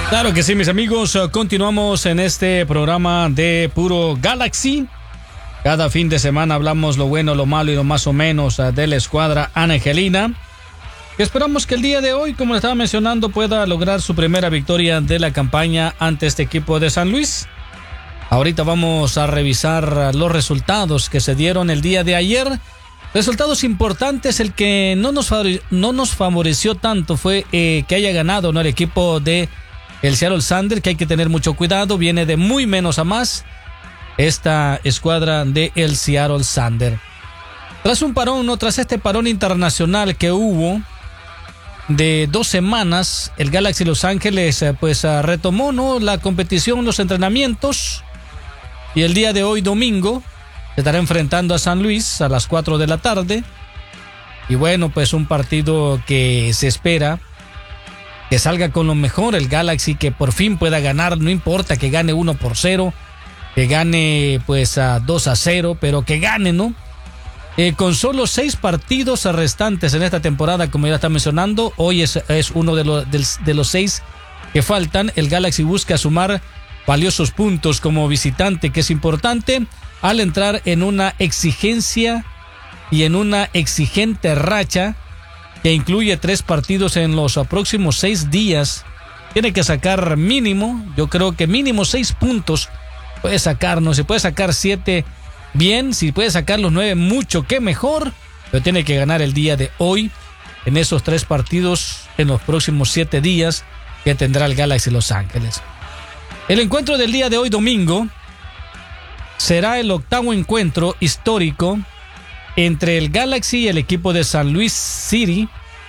Claro que sí, mis amigos, continuamos en este programa de Puro Galaxy. Cada fin de semana hablamos lo bueno, lo malo y lo más o menos de la escuadra angelina. Esperamos que el día de hoy, como le estaba mencionando, pueda lograr su primera victoria de la campaña ante este equipo de San Luis. Ahorita vamos a revisar los resultados que se dieron el día de ayer. Resultados importantes, el que no nos favoreció tanto fue que haya ganado, ¿no?, el equipo de el Seattle Sander, que hay que tener mucho cuidado, viene de muy menos a más esta escuadra de el Seattle Sander. Tras este parón internacional que hubo de 2 semanas, el Galaxy Los Ángeles retomó, ¿no?, la competición, los entrenamientos, y el día de hoy, domingo, se estará enfrentando a San Luis a las 4 de la tarde. Y bueno, pues un partido que se espera que salga con lo mejor el Galaxy, que por fin pueda ganar, no importa que gane 1-0, que gane pues a 2-0, pero que gane, ¿no? Con solo 6 partidos restantes en esta temporada, como ya está mencionando, hoy es uno de los 6 que faltan. El Galaxy busca sumar valiosos puntos como visitante, que es importante, al entrar en una exigencia y en una exigente racha que incluye 3 partidos en los próximos 6 días. Tiene que sacar mínimo, yo creo que mínimo 6 puntos puede sacar, no se puede sacar 7 bien, si puede sacar los 9 mucho que mejor, pero tiene que ganar el día de hoy en esos 3 partidos en los próximos 7 días que tendrá el Galaxy Los Ángeles. El encuentro del día de hoy, domingo, será el 8º encuentro histórico entre el Galaxy y el equipo de San Luis City.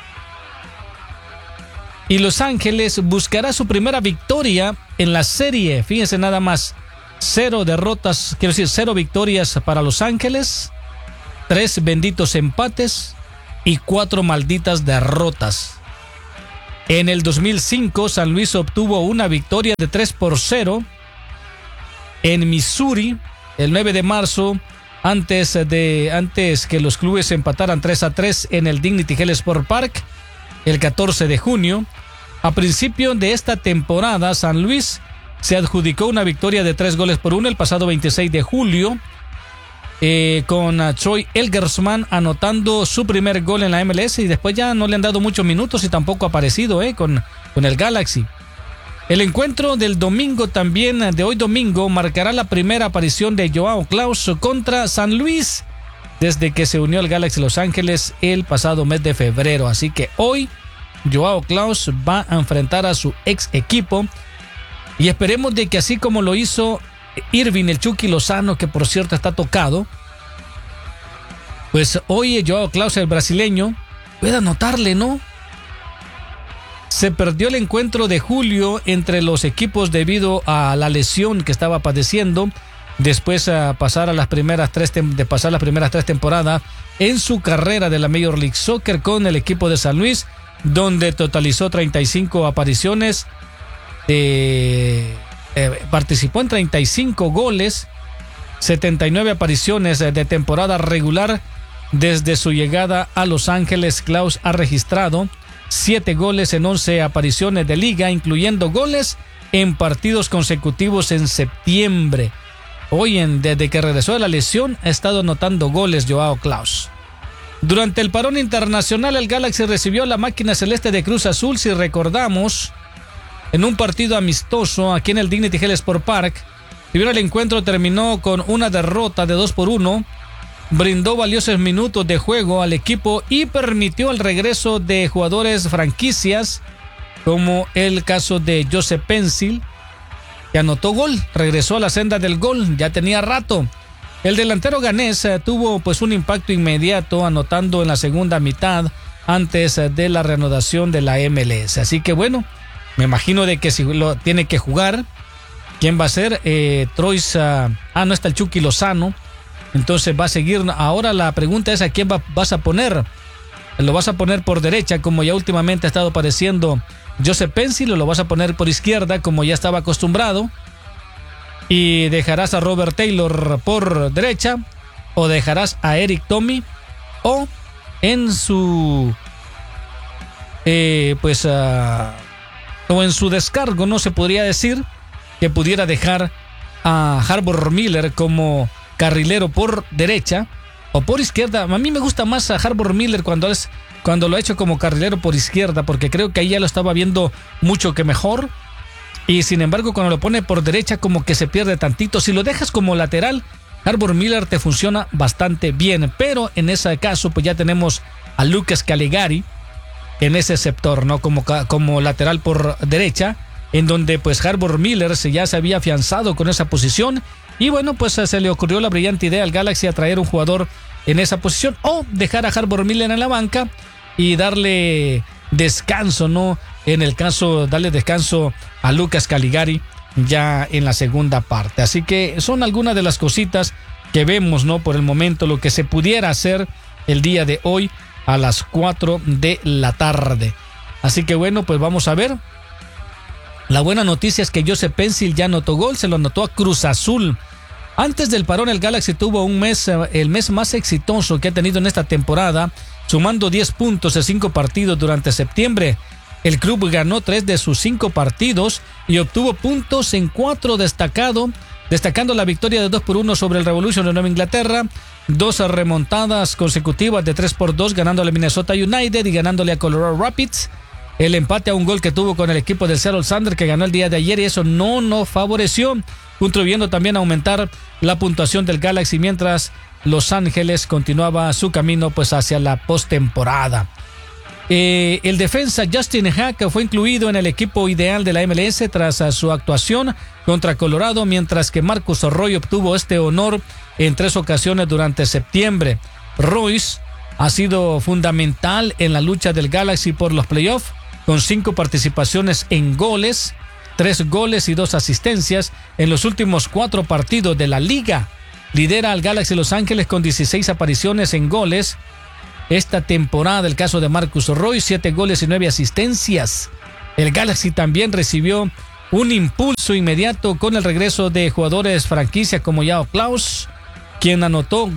Y Los Ángeles buscará su primera victoria en la serie. Fíjense nada más, 0 victorias para Los Ángeles, 3 benditos empates y 4 malditas derrotas. En el 2005, San Luis obtuvo una victoria de 3-0 en Missouri el 9 de marzo, antes que los clubes empataran 3-3 en el Dignity Health Sport Park el 14 de junio. A principio de esta temporada, San Luis se adjudicó una victoria de 3-1 el pasado 26 de julio, con Troy Elgersman anotando su primer gol en la MLS, y después ya no le han dado muchos minutos y tampoco ha aparecido con el Galaxy. El encuentro del domingo, también de hoy domingo, marcará la primera aparición de Joao Klaus contra San Luis desde que se unió al Galaxy Los Ángeles el pasado mes de febrero. Así que hoy Joao Klaus va a enfrentar a su ex equipo, y esperemos de que así como lo hizo Irving el Chucky Lozano, que por cierto está tocado, pues hoy Joao Klaus, el brasileño, pueda anotarle, ¿no? Se perdió el encuentro de julio entre los equipos debido a la lesión que estaba padeciendo después de pasar las primeras 3 temporadas en su carrera de la Major League Soccer con el equipo de San Luis, donde totalizó 35 apariciones, participó en 35 goles, 79 apariciones de temporada regular. Desde su llegada a Los Ángeles, Klaus ha registrado 7 goles en 11 apariciones de liga, incluyendo goles en partidos consecutivos en septiembre. Desde que regresó de la lesión, ha estado anotando goles Joao Klaus. Durante el parón internacional, el Galaxy recibió la máquina celeste de Cruz Azul, si recordamos, en un partido amistoso aquí en el Dignity Health Sport Park. El encuentro terminó con una derrota de 2-1. Brindó valiosos minutos de juego al equipo y permitió el regreso de jugadores franquicias, como el caso de Joseph Pencil, que anotó gol, regresó a la senda del gol, ya tenía rato. El delantero ganés tuvo pues un impacto inmediato, anotando en la segunda mitad antes de la reanudación de la MLS. Así que bueno, me imagino de que si lo tiene que jugar, ¿quién va a ser? No está el Chucky Lozano. Entonces va a seguir. Ahora la pregunta es: ¿a quién vas a poner? ¿Lo vas a poner por derecha, como ya últimamente ha estado apareciendo Joseph Pencil, o lo vas a poner por izquierda, como ya estaba acostumbrado? ¿Y dejarás a Robert Taylor por derecha? ¿O dejarás a Eric Tommy? ¿O en su o en su descargo, no se podría decir que pudiera dejar a Harbour Miller como carrilero por derecha o por izquierda. A mí me gusta más a Harbour Miller cuando lo ha hecho como carrilero por izquierda, porque creo que ahí ya lo estaba viendo mucho que mejor. Y sin embargo, cuando lo pone por derecha, como que se pierde tantito. Si lo dejas como lateral, Harbour Miller te funciona bastante bien. Pero en ese caso, pues ya tenemos a Lucas Calegari en ese sector, ¿no? Como lateral por derecha, en donde pues Harbour Miller ya se había afianzado con esa posición. Y bueno, pues se le ocurrió la brillante idea al Galaxy a traer un jugador en esa posición, o dejar a Harbour Miller en la banca y darle descanso, ¿no? En el caso, darle descanso a Lucas Calegari ya en la segunda parte. Así que son algunas de las cositas que vemos, ¿no? Por el momento, lo que se pudiera hacer el día de hoy a las 4 de la tarde. Así que bueno, pues vamos a ver. La buena noticia es que Joseph Pencil ya anotó gol, se lo anotó a Cruz Azul. Antes del parón, el Galaxy tuvo el mes más exitoso que ha tenido en esta temporada, sumando 10 puntos en 5 partidos durante septiembre. El club ganó 3 de sus 5 partidos y obtuvo puntos en 4 destacando la victoria de 2-1 sobre el Revolution de Nueva Inglaterra, 2 remontadas consecutivas de 3-2 ganándole a Minnesota United y ganándole a Colorado Rapids. El empate a un gol que tuvo con el equipo del Seattle Sounders que ganó el día de ayer, y eso no favoreció, contribuyendo también a aumentar la puntuación del Galaxy mientras Los Ángeles continuaba su camino pues hacia la postemporada. El defensa Justin Hack fue incluido en el equipo ideal de la MLS tras su actuación contra Colorado, mientras que Marcus Roy obtuvo este honor en 3 ocasiones durante septiembre. Royce ha sido fundamental en la lucha del Galaxy por los playoffs, con 5 participaciones en goles, 3 goles y 2 asistencias en los últimos 4 partidos de la liga. Lidera al Galaxy Los Ángeles con 16 apariciones en goles esta temporada. El caso de Marcus Roy, 7 goles y 9 asistencias. El Galaxy también recibió un impulso inmediato con el regreso de jugadores franquicia como Joao Klaus, quien anotó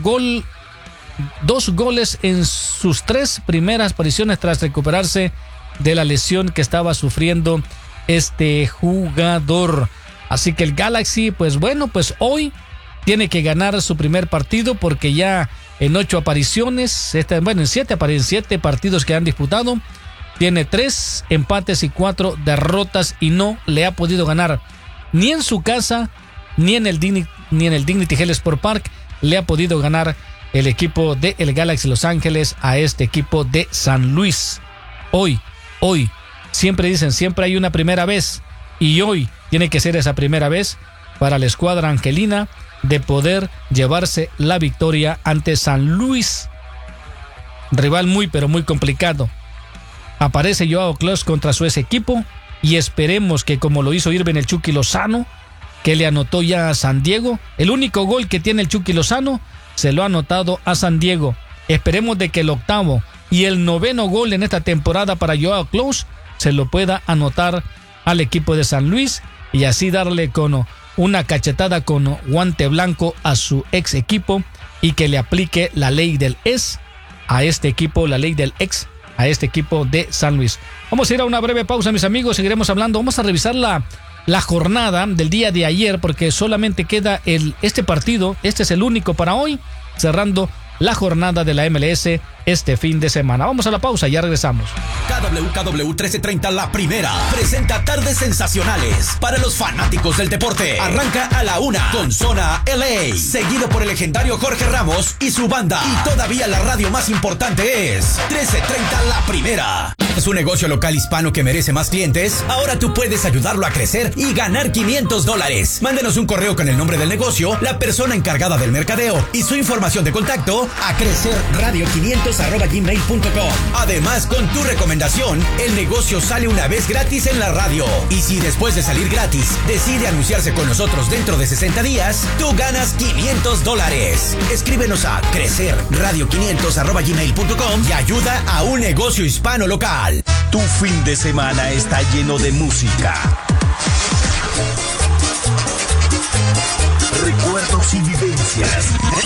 2 goles en sus 3 primeras apariciones tras recuperarse de la lesión que estaba sufriendo este jugador. Así que el Galaxy, pues bueno, pues hoy tiene que ganar su primer partido, porque ya en 8 apariciones, en 7 partidos que han disputado, tiene 3 empates y 4 derrotas y no le ha podido ganar ni en su casa ni en el Dignity Health Sport Park. Le ha podido ganar el equipo de el Galaxy Los Ángeles a este equipo de San Luis. Hoy, siempre dicen, siempre hay una primera vez, y hoy tiene que ser esa primera vez para la escuadra angelina de poder llevarse la victoria ante San Luis, rival muy pero muy complicado. Aparece Joao Klaus contra su ex equipo, y esperemos que, como lo hizo Irving el Chucky Lozano, que le anotó ya a San Diego, el único gol que tiene el Chucky Lozano se lo ha anotado a San Diego. Esperemos de que el 8º y el 9º gol en esta temporada para Joao Klaus se lo pueda anotar al equipo de San Luis, y así darle con una cachetada con guante blanco a su ex equipo, y que le aplique la ley del ex a este equipo, la ley del ex a este equipo de San Luis. Vamos a ir a una breve pausa, mis amigos, seguiremos hablando. Vamos a revisar la jornada del día de ayer, porque solamente queda este partido. Este es el único para hoy, cerrando la jornada de la MLS este fin de semana. Vamos a la pausa, ya regresamos. KWKW 1330 La Primera presenta Tardes Sensacionales para los fanáticos del deporte. Arranca a la 1 con Zona LA, seguido por el legendario Jorge Ramos y su banda. Y todavía la radio más importante es 1330 La Primera. ¿Es un negocio local hispano que merece más clientes? Ahora tú puedes ayudarlo a crecer y ganar $500. Mándenos un correo con el nombre del negocio, la persona encargada del mercadeo y su información de contacto a crecerradio500@gmail.com. Además, con tu recomendación, el negocio sale una vez gratis en la radio. Y si después de salir gratis decide anunciarse con nosotros dentro de 60 días, tú ganas $500. Escríbenos a crecerradio500@gmail.com y ayuda a un negocio hispano local. Tu fin de semana está lleno de música, recuerdos y vivencias.